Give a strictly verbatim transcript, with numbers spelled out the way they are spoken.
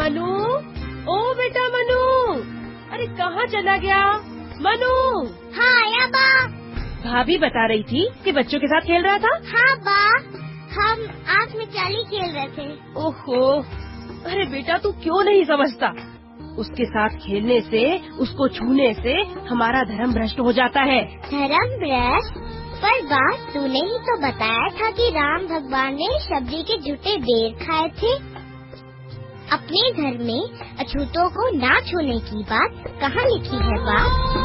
मनु, ओ बेटा मनु, अरे कहाँ चला गया मनु? हाँ आया बा। भाभी बता रही थी कि बच्चों के साथ खेल रहा था। हाँ बा, हम आग में चाली खेल रहे थे। ओहो, अरे बेटा तू क्यों नहीं समझता, उसके साथ खेलने से, उसको छूने से हमारा धर्म भ्रष्ट हो जाता है। धर्म भ्रष्ट? पर बात तूने ही तो बताया था कि राम भगवान ने सब्जी के झूठे बेर खाए थे। अपने घर में अछूतों को ना छूने की बात कहाँ लिखी है बा?